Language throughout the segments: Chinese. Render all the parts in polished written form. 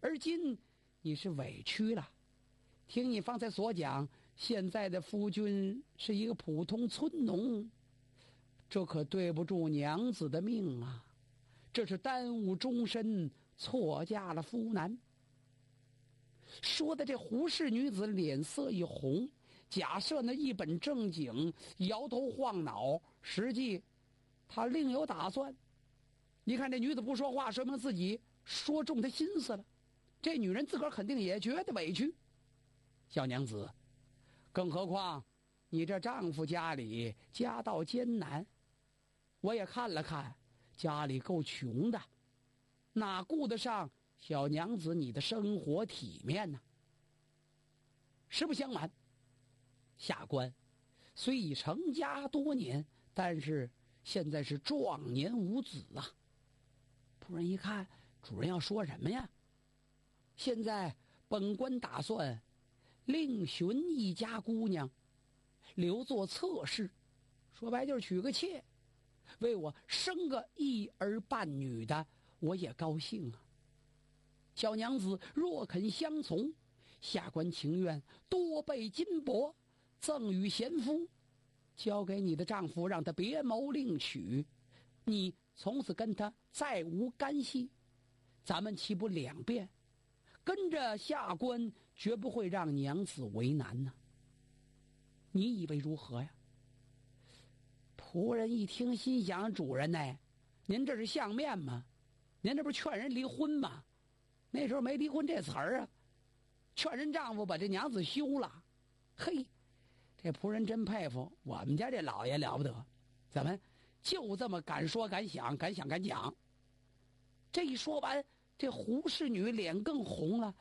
而今你是委屈了。听你方才所讲，现在的夫君是一个普通村农，这可对不住娘子的命啊！这是耽误终身，错嫁了夫男。说的这胡氏女子脸色一红，假设那一本正经，摇头晃脑，实际她另有打算。你看这女子不说话，说明自己说中她心思了。这女人自个儿肯定也觉得委屈。小娘子，更何况你这丈夫家里家道艰难，我也看了看，家里够穷的，哪顾得上小娘子你的生活体面呢？实不相瞒，下官虽已成家多年，但是现在是壮年无子啊。仆人一看，主人要说什么呀？现在本官打算另寻一家姑娘，留作侧室，说白就是娶个妾，为我生个一儿半女的，我也高兴啊。小娘子若肯相从，下官情愿多备金帛赠与贤夫，交给你的丈夫，让他别谋另娶，你从此跟他再无干系，咱们岂不两便？跟着下官绝不会让娘子为难呢。你以为如何呀？仆人一听，心想：主人呢？您这是相面吗？您这不是劝人离婚吗？那时候没离婚这词儿啊，劝人丈夫把这娘子休了。嘿，这仆人真佩服我们家这老爷了不得，怎么就这么敢说敢想，敢想敢讲。这一说完，这胡氏女脸更红了，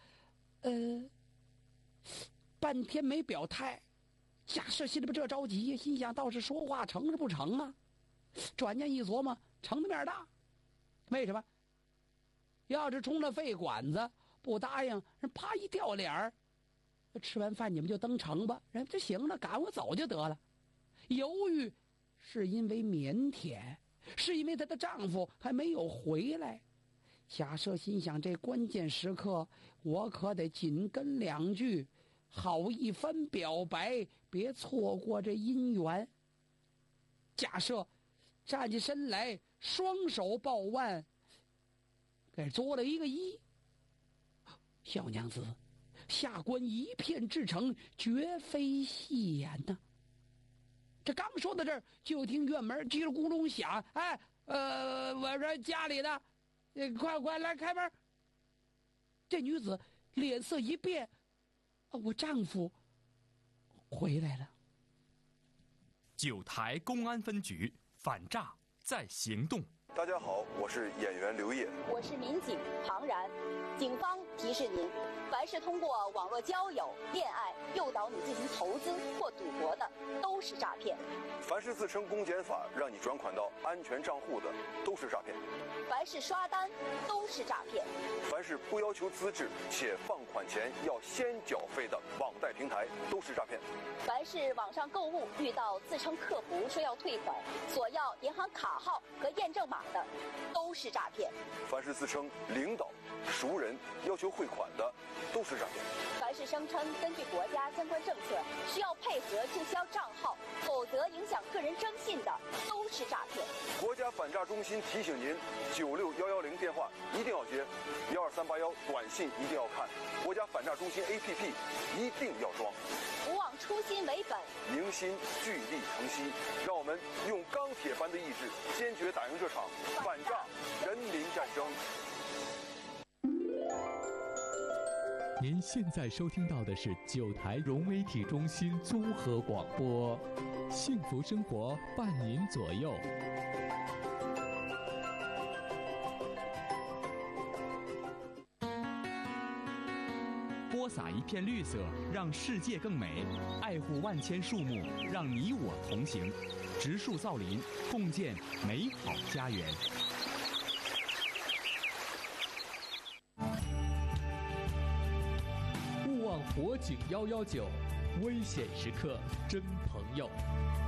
半天没表态。假设心里边这着急，心想倒是说话成是不成啊？转念一琢磨，成的面大。为什么？要是冲着肺管子不答应，人啪一掉脸儿，吃完饭你们就登城吧，人就行了，赶我走就得了。犹豫是因为腼腆，是因为她的丈夫还没有回来。假设心想，这关键时刻我可得紧跟两句，好一番表白，别错过这姻缘。假设站起身来，双手抱腕，给作了一个揖。小娘子，下官一片至诚，绝非戏言呐。这刚说到这儿，就听院门叽里咕噜响，我说家里的，快来开门。这女子脸色一变，我丈夫回来了。 九台公安分局反诈在行动。 大家好，我是演员刘烨， 我是民警庞然。警方提示您，凡是通过网络交友、恋爱诱导你进行投资或赌博的，都是诈骗； 凡是自称公检法让你转款到安全账户的，都是诈骗； 凡是刷单，都是诈骗； 凡是不要求资质且放款前要先缴费的网贷平台，都是诈骗； 凡是网上购物遇到自称客服说要退款，索要银行卡号和验证码的，都是诈骗； 凡是自称领导、熟人要求汇款的，都是诈骗； 凡是声称根据国家相关政策需要配合注销账号，否则影响个人征信的，都是诈骗。 国家反诈中心提醒您：96110电话一定要接，12381短信一定要看，国家反诈中心 APP 一定要装。 不忘初心为本， 凝心聚力成溪，让我们用钢铁般的意志，坚决打赢这场反诈人民战争。 您现在收听到的是九台融媒体中心综合广播，幸福生活伴您左右。 播撒一片绿色，让世界更美；爱护万千树木，让你我同行。植树造林，共建美好家园。 勿忘火警119，危险时刻真朋友。